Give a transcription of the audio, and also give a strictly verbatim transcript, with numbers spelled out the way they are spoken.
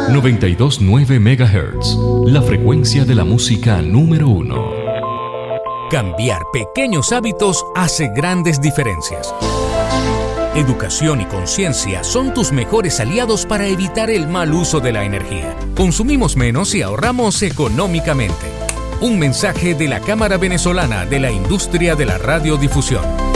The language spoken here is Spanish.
noventa y dos punto nueve megahertz, la frecuencia de la música número uno. Cambiar pequeños hábitos hace grandes diferencias. Educación y conciencia son tus mejores aliados para evitar el mal uso de la energía. Consumimos menos y ahorramos económicamente. Un mensaje de la Cámara Venezolana de la Industria de la Radiodifusión.